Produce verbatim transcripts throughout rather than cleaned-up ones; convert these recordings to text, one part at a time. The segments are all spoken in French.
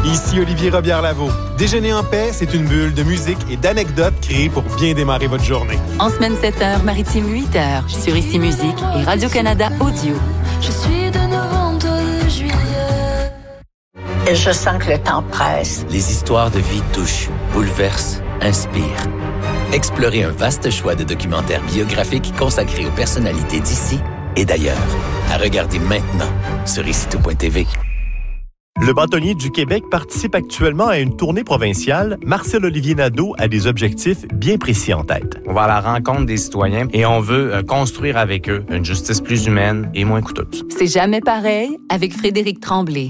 Ici Olivier Robillard-Lavaux. Déjeuner en paix, c'est une bulle de musique et d'anecdotes créées pour bien démarrer votre journée. En semaine sept heures, maritime huit heures, sur Ici Musique et Radio-Canada Audio. Je suis de novembre de juillet. Et je sens que le temps presse. Les histoires de vie touchent, bouleversent, inspirent. Explorez un vaste choix de documentaires biographiques consacrés aux personnalités d'ici et d'ailleurs. À regarder maintenant sur ici tout point t v. Le bâtonnier du Québec participe actuellement à une tournée provinciale. Marcel-Olivier Nadeau a des objectifs bien précis en tête. On va à la rencontre des citoyens et on veut euh, construire avec eux une justice plus humaine et moins coûteuse. C'est jamais pareil avec Frédéric Tremblay.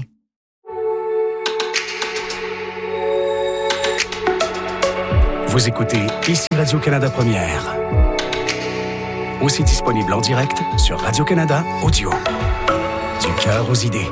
Vous écoutez Ici Radio-Canada Première. Aussi disponible en direct sur Radio-Canada Audio. Du cœur aux idées.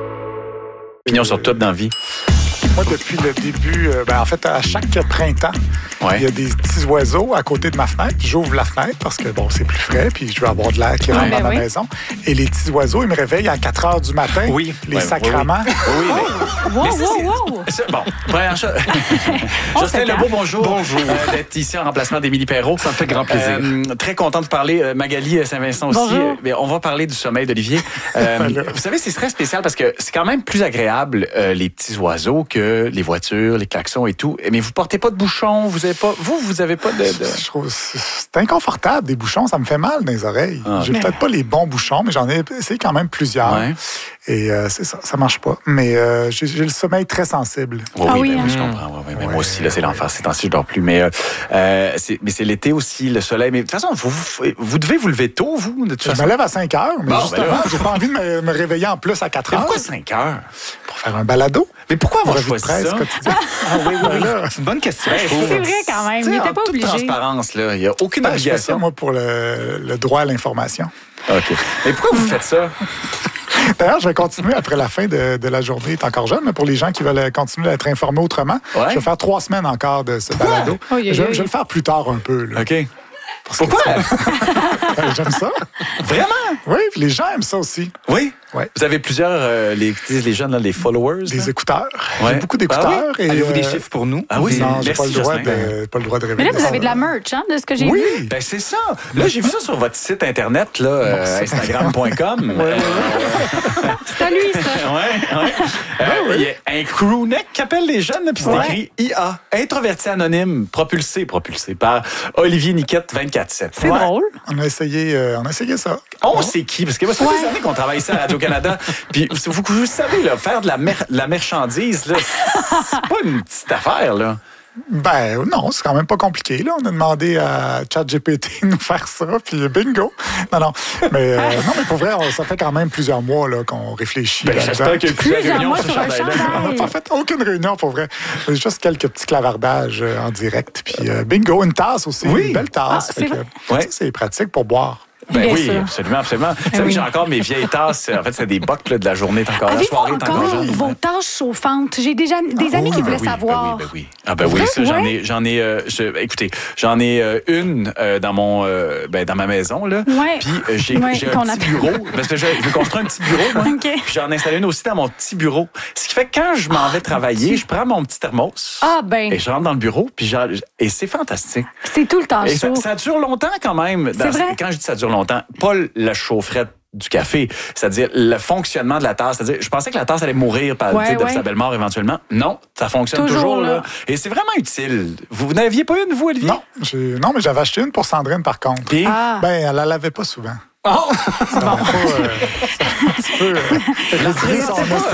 Opinion sur tout dans la vie. Moi, depuis le début, euh, ben, en fait, à chaque printemps, ouais. il y a des petits oiseaux à côté de ma fenêtre. J'ouvre la fenêtre parce que, bon, c'est plus frais, puis je veux avoir de l'air qui rentre ouais, dans ben ma oui. maison. Et les petits oiseaux, ils me réveillent à quatre heures du matin. Oui. Les ouais, sacraments. Oui, oui. oui mais... Wow, mais ça, wow, wow. C'est... Bon, première chose. Jocelyn Lebeau, bonjour. Bonjour. Euh, d'être ici en remplacement d'Émilie Perrault. Ça me fait grand plaisir. Euh, très content de parler. Euh, Magali Saint-Vincent aussi. Bonjour. Mais on va parler du sommeil d'Olivier. Euh, vous savez, c'est très spécial parce que c'est quand même plus agréable, euh, les petits oiseaux, que les voitures, les klaxons et tout. Mais vous portez pas de bouchons, vous avez pas, vous, vous avez pas de, de... Je trouve c'est inconfortable, des bouchons, ça me fait mal dans les oreilles. Ah, J'ai mais... peut-être pas les bons bouchons, mais j'en ai essayé quand même plusieurs. Ouais. Et euh, c'est ça, ça marche pas. Mais euh, j'ai, j'ai le sommeil très sensible. Oui, ah oui, oui, ben, hein. oui, je comprends. Ouais, ouais, ouais. Moi aussi, là, c'est l'enfer. Ces temps-ci, je dors plus. Mais, euh, c'est, mais c'est l'été aussi, le soleil. Mais de toute façon, vous, vous, vous devez vous lever tôt, vous, de toute je façon. me lève à cinq heures, mais bon, justement, ben j'ai pas envie de me, me réveiller en plus à quatre heures. Mais pourquoi cinq heures? Pour faire un balado. Mais pourquoi avoir choisi presse, ça? Quotidien. Ah oui, oui, là. C'est une bonne question. Ben, c'est vrai quand même. Il n'était pas toute obligé. Transparence, là. Il n'y a aucune ben, obligation. Je fais ça, moi, pour le, le droit à l'information. OK. Mais pourquoi vous faites ça? D'ailleurs, je vais continuer après la fin de, de la journée. Il est encore jeune, mais pour les gens qui veulent continuer à être informés autrement, ouais. je vais faire trois semaines encore de ce balado. Oh, yeah, yeah, yeah. Je, je vais le faire plus tard un peu. Là. OK. Parce pourquoi? Que, j'aime ça. Vraiment? Oui, puis les gens aiment ça aussi. Oui? Ouais. Vous avez plusieurs, euh, les, les jeunes, là, les followers? Des là? écouteurs. Ouais. J'ai beaucoup d'écouteurs. Ah oui? Et avez-vous euh... des chiffres pour nous? Ah oui, non, j'ai merci, pas le, droit Jocelyn. de, pas le droit de révéler. Mais là, vous avez de la merch, hein, de ce que j'ai oui. vu. Oui, ben c'est ça. Là, j'ai vu ça sur votre site internet, là, euh, instagram point com. Ouais, ouais, ouais. C'est à lui, ça. Oui, oui. Euh, il y a un crewneck qui appelle les jeunes, puis c'est ouais. écrit I A, introverti anonyme, propulsé, propulsé par Olivier Niquette, vingt-quatre sept. C'est ouais. drôle. On a essayé, euh, on a essayé ça. On ouais. sait qui, parce que moi, ça fait ouais. des années qu'on travaille ici à Radio-Canada. Puis vous, vous savez, là, faire de la, mer- la marchandise, là, c'est pas une petite affaire, là. Ben non, c'est quand même pas compliqué. Là. On a demandé à ChatGPT de nous faire ça, puis bingo. Non, non. Mais, euh, non, mais pour vrai, on, ça fait quand même plusieurs mois là, qu'on réfléchit. Ben, j'espère qu'il y a eu plusieurs réunions sur le chandail. On n'a pas fait aucune réunion, pour vrai. Juste quelques petits clavardages euh, en direct. Puis euh, bingo, une tasse aussi, oui. Une belle tasse. Ah, c'est, que, ouais. ça, c'est pratique pour boire. Ben Bien oui, sûr. absolument, absolument. Vous savez oui. que j'ai encore mes vieilles tasses. En fait, c'est des bocs là, de la journée. Encore Avez-vous la soirée, encore, encore jeune. vos tâches chauffantes? J'ai déjà des ah, amis qui voulaient ben oui, savoir. Ben oui, ben oui. Ah ben oui, ça, j'en ai, j'en ai, euh, je, écoutez, j'en ai euh, une euh, dans mon, euh, ben, dans ma maison là. Ouais. Puis euh, j'ai, ouais, j'ai un petit appelle... bureau parce que je, je construis un petit bureau. Moi. Okay. Puis j'en ai installé une aussi dans mon petit bureau. Ce qui fait que quand je m'en vais travailler, je prends mon petit thermos. Ah ben. Et je rentre dans le bureau, puis genre, et c'est fantastique. C'est tout le temps et chaud. Ça, ça dure longtemps quand même. Dans, c'est vrai. Quand je dis ça dure longtemps, pas le chaufferette du café, c'est-à-dire le fonctionnement de la tasse. C'est-à-dire, je pensais que la tasse allait mourir par ouais, de ouais. sa belle mort éventuellement. Non, ça fonctionne toujours, toujours là. là. Et c'est vraiment utile. Vous, vous n'aviez pas une, vous, Olivier? Non, j'ai... non, mais j'avais acheté une pour Sandrine, par contre. Et? Ah. Ben, elle la lavait pas souvent. Oh! Bon. Pas, euh, c'est un petit peu... Euh, Sandrine,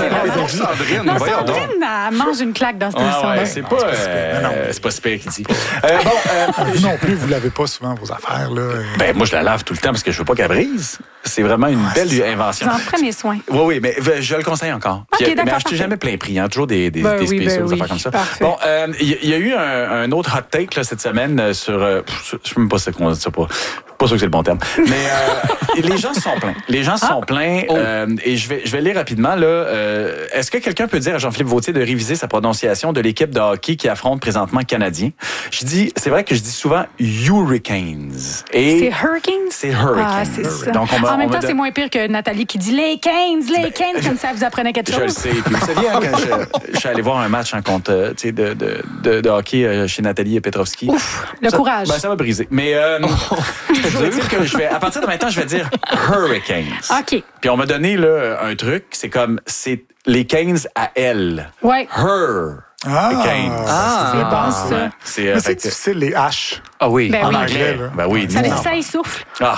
non, Sandrine, elle mange une claque dans cette émission. Ah ouais, c'est, non, pas, c'est pas super. euh, non, c'est pas super qu'il dit. Euh, bon, euh, vous non plus, vous lavez pas souvent vos affaires, là. Ben, moi, je la lave tout le temps parce que je veux pas qu'elle brise. C'est vraiment une ah, belle c'est... invention. Vous en prenez soin. Oui, oui, mais je le conseille encore. Okay, Puis, mais achetez parfait. jamais plein prix, hein, toujours des, des, ben des oui, spéciaux, ben des oui, affaires comme ça. Parfait. Bon, il euh, y, y a eu un, un autre hot take là, cette semaine sur... Euh, je ne sais même pas ce qu'on dit ça pas. Pas sûr que c'est le bon terme. Mais euh, les gens se sont plaints. Les gens se sont plaints. Oh. Euh, et je vais, je vais lire rapidement. Là. Euh, est-ce que quelqu'un peut dire à Jean-Philippe Vautier de réviser sa prononciation de l'équipe de hockey qui affronte présentement le Canadien? Je dis, c'est vrai que je dis souvent Hurricanes. Et c'est Hurricanes? C'est Hurricanes. Ah, c'est ça. Donc, on en même on temps, de... c'est moins pire que Nathalie qui dit les Canes, les Canes, ben, comme je, ça vous apprenait quelque chose. Je le sais. Puis vous saviez, hein, quand je, je suis allé voir un match hein, contre, euh, de, de, de, de hockey chez Nathalie Petrovski. Ouf, le ça, courage. Ben, ça m'a brisé. Mais euh, oh, je peux dire que je vais, à partir de maintenant, je vais dire Hurricanes. OK. Puis on m'a donné là, un truc, c'est comme, c'est les Canes à elle. Ouais. Her. Ah, les Canes. Ah, c'est bon, ça. Ouais. C'est, euh, Mais c'est que... difficile, les H. Ah oui. Ben en oui. anglais. Là. Ben oui. Ça, non. ça essouffle. Ah,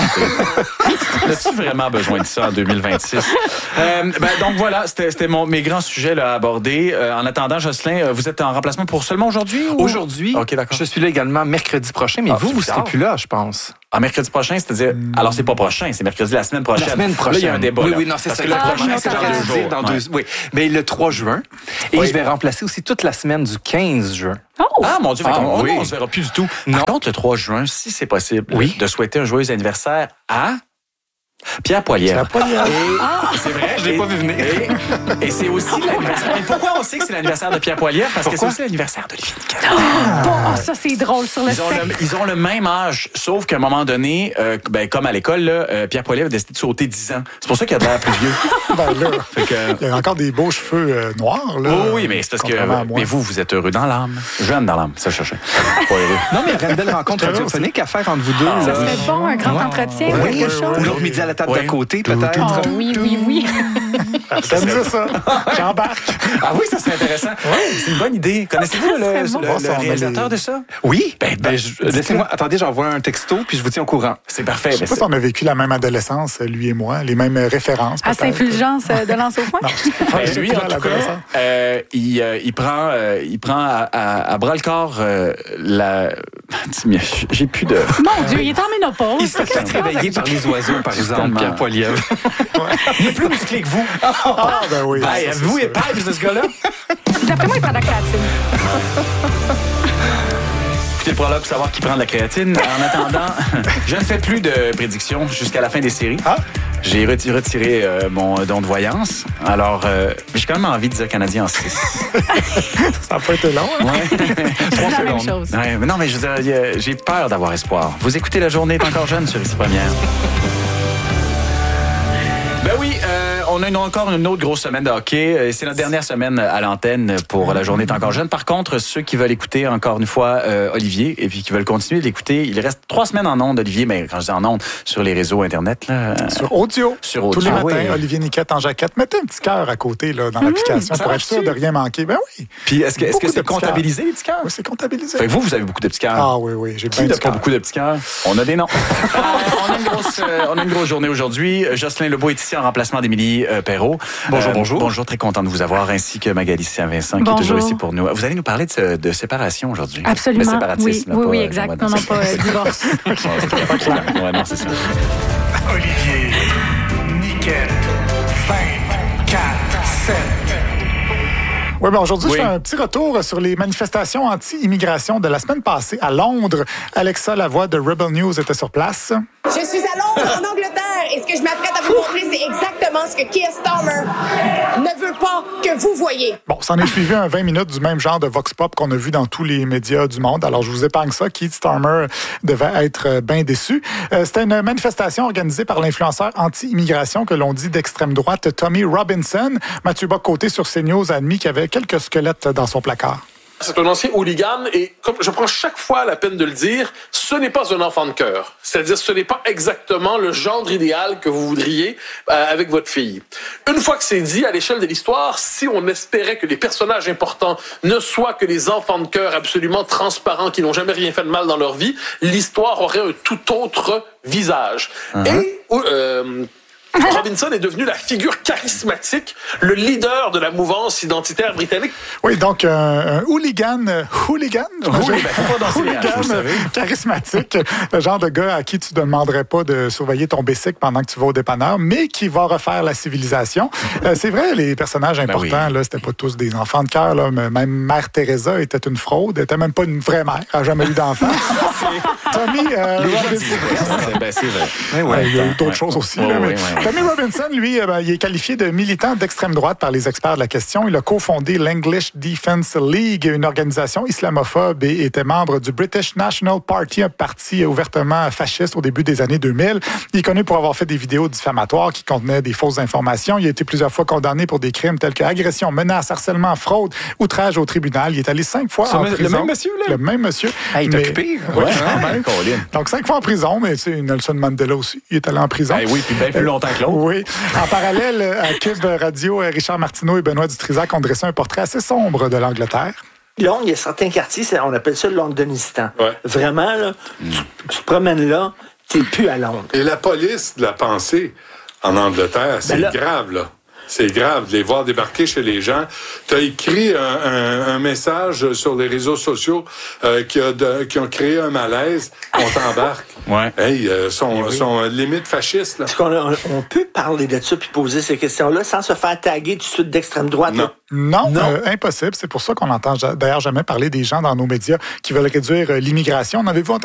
je sais. As-tu vraiment besoin de ça en deux mille vingt-six? euh, ben, donc voilà, c'était, c'était mon, mes grands sujets là, à aborder. Euh, en attendant, Jocelyn, vous êtes en remplacement pour seulement aujourd'hui? Ou... Aujourd'hui, okay, d'accord. Je suis là également mercredi prochain, mais ah, vous, vous serez plus là, je pense. Ah, mercredi prochain, c'est-à-dire... Mm. Alors, c'est pas prochain, c'est mercredi la semaine prochaine. La semaine prochaine. Là, il y a un débat. Oui, là, oui, non, c'est parce ça. que le Ah, prochain, non, c'est dans deux jours. Dans ouais. deux, oui, mais le trois juin. Et oui. je vais remplacer aussi toute la semaine du quinze juin. Oh! Ah, mon Dieu, ah, on, oui. on se verra plus du tout. Non. Par contre, le trois juin, si c'est possible, oui. de souhaiter un joyeux anniversaire à... Pierre Poilievre. Pierre Poilievre. Et, ah, c'est vrai, je l'ai pas vu venir. Et, et c'est aussi l'anniversaire. Mais pourquoi on sait que c'est l'anniversaire de Pierre Poilievre? Parce pourquoi? que c'est aussi l'anniversaire d'Olivier Niquette. Ah, bon, oh, ça, c'est drôle sur le ils ont le, ils ont le même âge, sauf qu'à un moment donné, euh, ben, comme à l'école, là, euh, Pierre Poilievre a décidé de sauter dix ans. C'est pour ça qu'il a de l'air plus vieux. Ben là, fait que, il y a encore des beaux cheveux euh, noirs. Là, oh, oui, mais c'est parce que. Mais vous, vous êtes heureux dans l'âme. Jeune dans l'âme, ça je cherchais. Pas heureux. Non, mais il y aurait une belle rencontre radiophonique à faire entre vous deux. Ah, ça là. serait bon, un grand ouais. entretien ou quelque chose. Ou l'autre midi à la table oui. d'à côté, peut-être. Oh, oui, oui, oui. Ça me dit ça. J'embarque. Ah oui, ça serait intéressant. Ouais, c'est une bonne idée. Connaissez-vous le, le, bon. le, le réalisateur de ça? Oui. Ben, ben, je, laissez-moi. Attendez, j'envoie un texto puis je vous tiens au courant. C'est parfait. Je sais pas si on a vécu la même adolescence, lui et moi, les mêmes références. À Saint-Fulgence de Lance au Foin? Ben, lui, en tout cas, euh, il, euh, il prend, euh, il prend à, à, à bras le corps euh, la. J'ai plus de. Mon Dieu, il est en ménopause. Il se fait réveiller par les oiseaux, par exemple, Pierre Poilievre. Il est plus musclé que vous. Ah, ben oui. Hey, vous et Page de ce gars-là? D'après moi, il prend de la créatine. Écoutez le prologue pour savoir qui prend de la créatine. En attendant, je ne fais plus de prédictions jusqu'à la fin des séries. Ah. J'ai retiré, retiré euh, mon don de voyance. Alors, euh, j'ai quand même envie de dire Canadien en six. Ça n'a pas été long. Hein? Ouais. C'est la même chose. Ouais, mais non, mais je veux dire, j'ai peur d'avoir espoir. Vous écoutez La Journée est encore jeune sur Ici Première. Ben oui, euh, on a une, encore une autre grosse semaine de hockey. C'est notre dernière semaine à l'antenne pour La Journée est encore jeune. Par contre, ceux qui veulent écouter encore une fois euh, Olivier et puis qui veulent continuer de l'écouter, il reste trois semaines en ondes, Olivier, mais quand je dis en ondes, sur les réseaux Internet. Là, sur audio. Sur audio. Tous les ah, matins, oui. Olivier Niquette en jaquette. Mettez un petit cœur à côté là, dans mmh, l'application pour être sûr de rien manquer. Ben oui. Puis est-ce que, est-ce que c'est comptabilisé, les petits cœurs? Oui, c'est comptabilisé. Fait que vous, vous avez beaucoup de petits cœurs. Ah oui, oui, j'ai Qui n'a pas beaucoup de petits cœurs? On a des noms. euh, on, a une grosse, euh, on a une grosse journée aujourd'hui. Jocelyn Lebeau est ici en remplacement d'Émilie euh, Perrault. Bonjour, euh, bonjour. Bonjour, très content de vous avoir, ainsi que Magali Saint-Vincent, bonjour. qui est toujours ici pour nous. Vous allez nous parler de, de séparation aujourd'hui. Absolument. De séparatisme. Oui, là, oui, pas, exact. Non, non, non, pas euh, divorce. ouais, non, c'est ça. Olivier Niquette, vingt-quatre sept. Oui, ben aujourd'hui, oui. je fais un petit retour sur les manifestations anti-immigration de la semaine passée à Londres. Alexa Lavoie de Rebel News était sur place. Je suis à Londres, en Angleterre, et ce que je m'apprête à vous montrer, c'est exactement ce que Keir Starmer ne veut pas que vous voyez. Bon, ça en est suivi un vingt minutes du même genre de vox pop qu'on a vu dans tous les médias du monde. Alors, je vous épargne ça. Keir Starmer devait être bien déçu. Euh, c'était une manifestation organisée par l'influenceur anti-immigration que l'on dit d'extrême droite, Tommy Robinson. Mathieu Bock-Côté sur CNews a admis qu'il y avait quelques squelettes dans son placard. C'est un ancien hooligan et comme je prends chaque fois la peine de le dire, ce n'est pas un enfant de cœur. C'est-à-dire ce n'est pas exactement le gendre idéal que vous voudriez euh, avec votre fille. Une fois que c'est dit, à l'échelle de l'histoire, si on espérait que les personnages importants ne soient que des enfants de cœur absolument transparents qui n'ont jamais rien fait de mal dans leur vie, l'histoire aurait un tout autre visage. Uh-huh. Et... Euh, Robinson est devenu la figure charismatique, le leader de la mouvance identitaire britannique. Oui, donc euh, un hooligan, euh, hooligan, oui, ben, faut pas danser hooligan les haches, euh, charismatique, le genre de gars à qui tu ne demanderais pas de surveiller ton bicycle pendant que tu vas au dépanneur, mais qui va refaire la civilisation. Euh, c'est vrai, les personnages importants, ben oui. là, c'était pas tous des enfants de cœur. Là, même Mère Teresa était une fraude, elle était même pas une vraie mère, elle n'a jamais eu d'enfant. Tommy euh, Robinson, ben, c'est vrai. Ouais, ouais, il y a eu d'autres ouais. choses aussi. Ouais, là, mais ouais, ouais. Tommy Robinson, lui, euh, ben, il est qualifié de militant d'extrême droite par les experts de la question. Il a cofondé l'English Defence League, une organisation islamophobe, et était membre du British National Party, un parti ouvertement fasciste au début des années deux mille. Il est connu pour avoir fait des vidéos diffamatoires qui contenaient des fausses informations. Il a été plusieurs fois condamné pour des crimes tels que agression, menace, harcèlement, fraude, outrage au tribunal. Il est allé cinq fois en le prison. Le même monsieur, là? Le même monsieur. Ah, il est mais... occupé? Oui, ouais, quand même. Donc, cinq fois en prison, mais tu sais, Nelson Mandela aussi, il est allé en prison. Ben oui, puis bien plus longtemps que l'autre. Oui. En parallèle, à Cube Radio, Richard Martineau et Benoît Dutrisac ont dressé un portrait assez sombre de l'Angleterre. Londres, il y a certains quartiers, on appelle ça le Londonistan. Ouais. Vraiment, là, mm. tu, tu te promènes là, t'es plus à Londres. Et la police de la pensée en Angleterre, c'est ben là, grave, là. C'est grave de les voir débarquer chez les gens. Tu as écrit un, un, un message sur les réseaux sociaux euh, qui, a de, qui ont créé un malaise. On t'embarque. Ouais. Hey, euh, sont, oui. sont limite fascistes. Là. Est-ce qu'on a, on peut parler de ça puis poser ces questions-là sans se faire taguer tout de suite d'extrême droite? Non. Non, non. Euh, impossible. C'est pour ça qu'on n'entend d'ailleurs jamais parler des gens dans nos médias qui veulent réduire l'immigration. En avez-vous entendu